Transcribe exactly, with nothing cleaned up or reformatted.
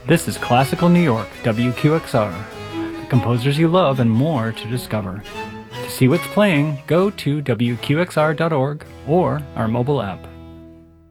This is Classical New York, W Q X R. The composers you love and more to discover. To see what's playing, go to W Q X R dot org or our mobile app.